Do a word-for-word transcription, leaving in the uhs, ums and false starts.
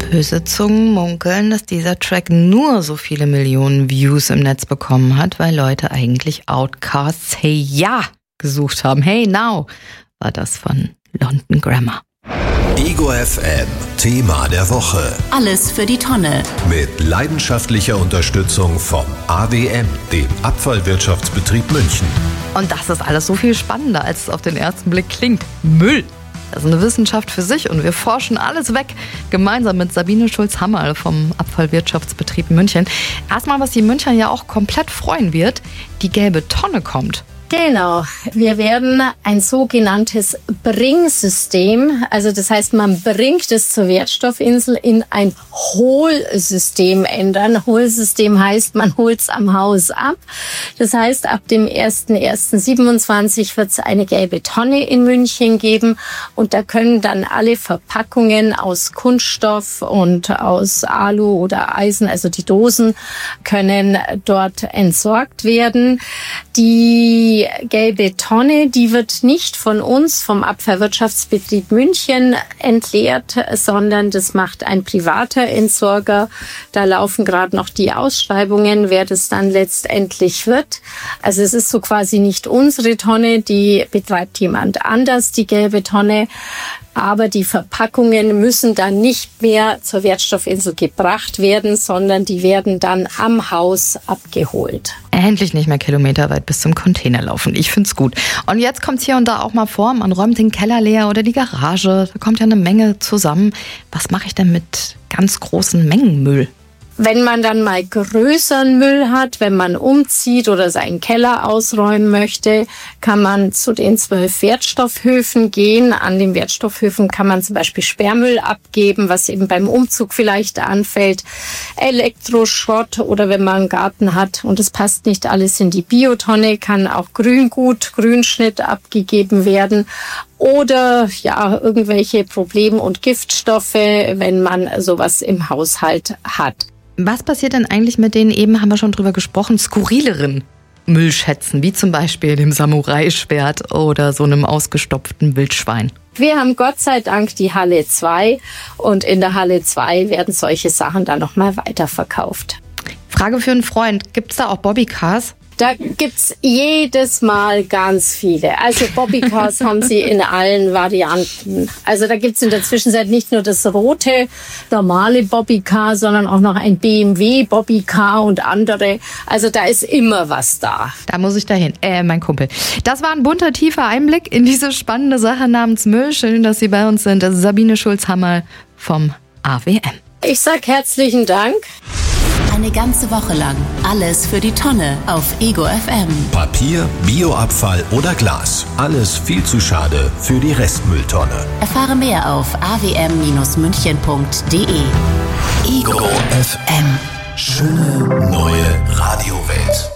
Böse Zungen munkeln, dass dieser Track nur so viele Millionen Views im Netz bekommen hat, weil Leute eigentlich Outcasts Hey Ya gesucht haben. Hey Now war das von London Grammar. Ego F M, Thema der Woche. Alles für die Tonne. Mit leidenschaftlicher Unterstützung vom A W M, dem Abfallwirtschaftsbetrieb München. Und das ist alles so viel spannender, als es auf den ersten Blick klingt. Müll. Das ist eine Wissenschaft für sich und wir forschen alles weg, gemeinsam mit Sabine Schulz-Hammerl vom Abfallwirtschaftsbetrieb München. Erstmal, was die Münchner ja auch komplett freuen wird, die gelbe Tonne kommt. Genau, wir werden ein sogenanntes Bringsystem, also das heißt, man bringt es zur Wertstoffinsel in ein Holsystem ändern. Holsystem heißt, man holt es am Haus ab. Das heißt, ab dem ersten ersten siebenundzwanzig wird es eine gelbe Tonne in München geben und da können dann alle Verpackungen aus Kunststoff und aus Alu oder Eisen, also die Dosen, können dort entsorgt werden. Die Die gelbe Tonne, die wird nicht von uns, vom Abfallwirtschaftsbetrieb München entleert, sondern das macht ein privater Entsorger. Da laufen gerade noch die Ausschreibungen, wer das dann letztendlich wird. Also es ist so quasi nicht unsere Tonne, die betreibt jemand anders, die gelbe Tonne. Aber die Verpackungen müssen dann nicht mehr zur Wertstoffinsel gebracht werden, sondern die werden dann am Haus abgeholt. Endlich nicht mehr kilometerweit bis zum Container laufen. Ich find's gut. Und jetzt kommt's hier und da auch mal vor, man räumt den Keller leer oder die Garage. Da kommt ja eine Menge zusammen. Was mache ich denn mit ganz großen Mengen Müll? Wenn man dann mal größeren Müll hat, wenn man umzieht oder seinen Keller ausräumen möchte, kann man zu den zwölf Wertstoffhöfen gehen. An den Wertstoffhöfen kann man zum Beispiel Sperrmüll abgeben, was eben beim Umzug vielleicht anfällt, Elektroschrott oder wenn man einen Garten hat und es passt nicht alles in die Biotonne, kann auch Grüngut, Grünschnitt abgegeben werden. Oder ja, irgendwelche Problem- und Giftstoffe, wenn man sowas im Haushalt hat. Was passiert denn eigentlich mit den, eben haben wir schon drüber gesprochen, skurrileren Müllschätzen, wie zum Beispiel dem Samurai-Schwert oder so einem ausgestopften Wildschwein? Wir haben Gott sei Dank die Halle zwei und in der Halle zwei werden solche Sachen dann nochmal weiterverkauft. Frage für einen Freund, gibt's da auch Bobbycars? Da gibt's jedes Mal ganz viele. Also Bobbycars haben sie in allen Varianten. Also da gibt's in der Zwischenzeit nicht nur das rote, normale Bobbycar, sondern auch noch ein B M W Bobbycar und andere. Also da ist immer was da. Da muss ich dahin. Äh, mein Kumpel. Das war ein bunter, tiefer Einblick in diese spannende Sache namens Müll. Schön, dass Sie bei uns sind. Das ist Sabine Schulz-Hammerl vom A W M. Ich sag herzlichen Dank. Eine ganze Woche lang alles für die Tonne auf Ego F M. Papier, Bioabfall oder Glas. Alles viel zu schade für die Restmülltonne. Erfahre mehr auf a w m Bindestrich münchen punkt d e. Ego F M. Schöne neue Radiowelt.